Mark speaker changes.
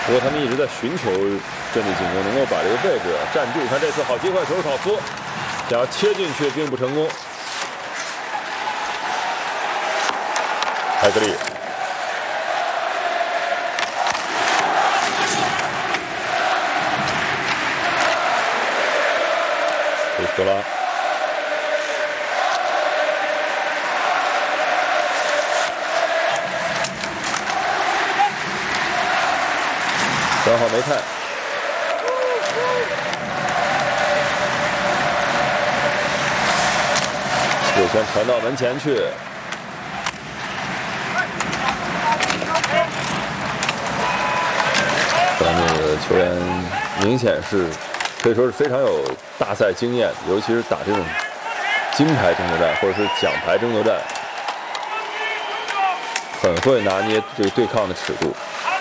Speaker 1: 不过他们一直在寻求阵地进攻，能够把这个位置占住。看这次好机会，球考夫想要切进去，并不成功。海格力。 德拉，3号煤炭，右拳传到门前去。咱们这个球员明显是。 可以说是非常有大赛经验，尤其是打这种金牌争夺战或者是奖牌争夺战，很会拿捏这个对抗的尺度。